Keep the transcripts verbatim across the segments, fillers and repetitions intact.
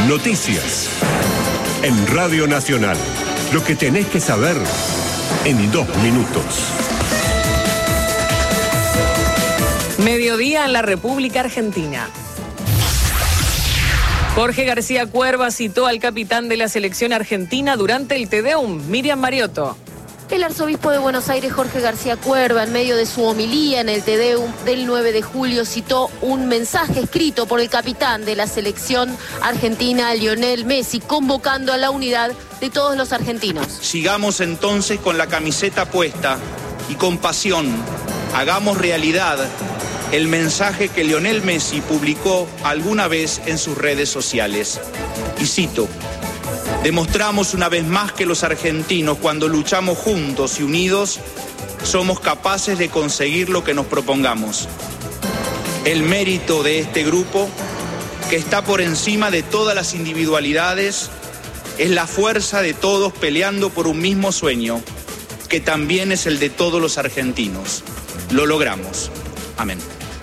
Noticias. En Radio Nacional. Lo que tenés que saber en dos minutos. Mediodía en la República Argentina. Jorge García Cuerva citó al capitán de la selección argentina durante el Te Deum. Miriam Mariotto. El arzobispo de Buenos Aires, Jorge García Cuerva, en medio de su homilía en el Te Deum del nueve de julio, citó un mensaje escrito por el capitán de la selección argentina, Lionel Messi, convocando a la unidad de todos los argentinos. Sigamos entonces con la camiseta puesta y con pasión, hagamos realidad el mensaje que Lionel Messi publicó alguna vez en sus redes sociales. Y cito: demostramos una vez más que los argentinos, cuando luchamos juntos y unidos, somos capaces de conseguir lo que nos propongamos. El mérito de este grupo, que está por encima de todas las individualidades, es la fuerza de todos peleando por un mismo sueño, que también es el de todos los argentinos. Lo logramos. Amén.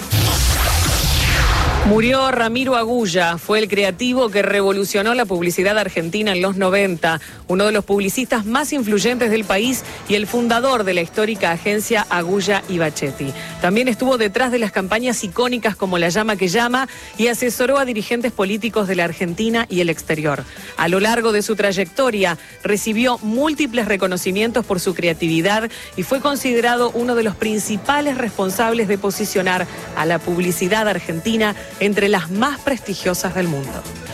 Murió Ramiro Agulla, fue el creativo que revolucionó la publicidad argentina en los noventa, uno de los publicistas más influyentes del país y el fundador de la histórica agencia Agulla y Bachetti. También estuvo detrás de las campañas icónicas como La Llama que Llama y asesoró a dirigentes políticos de la Argentina y el exterior. A lo largo de su trayectoria recibió múltiples reconocimientos por su creatividad y fue considerado uno de los principales responsables de posicionar a la publicidad argentina entre las más prestigiosas del mundo.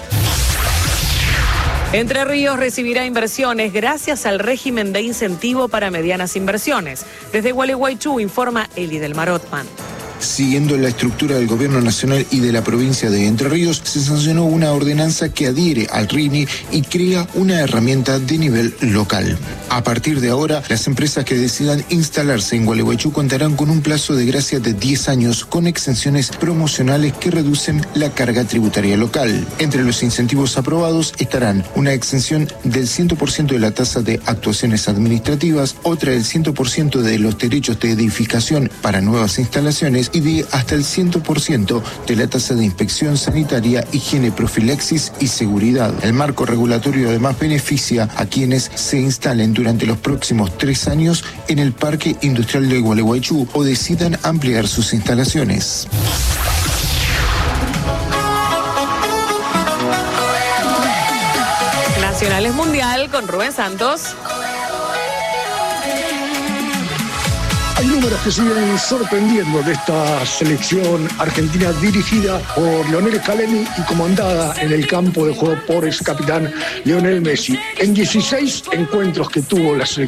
Entre Ríos recibirá inversiones gracias al régimen de incentivo para medianas inversiones. Desde Gualeguaychú informa Eli del Marotman. Siguiendo la estructura del gobierno nacional y de la provincia de Entre Ríos, se sancionó una ordenanza que adhiere al R I N I y crea una herramienta de nivel local. A partir de ahora, las empresas que decidan instalarse en Gualeguaychú contarán con un plazo de gracia de diez años con exenciones promocionales que reducen la carga tributaria local. Entre los incentivos aprobados estarán una exención del cien por ciento de la tasa de actuaciones administrativas, otra del cien por ciento de los derechos de edificación para nuevas instalaciones y de hasta el cien por ciento de la tasa de inspección sanitaria, higiene, profilaxis y seguridad. El marco regulatorio además beneficia a quienes se instalen durante los próximos tres años en el Parque Industrial de Gualeguaychú o decidan ampliar sus instalaciones. Nacionales Mundial con Rubén Santos. Hay números que siguen sorprendiendo de esta selección argentina dirigida por Lionel Scaloni y comandada en el campo de juego por ex capitán Lionel Messi. En dieciséis encuentros que tuvo la selección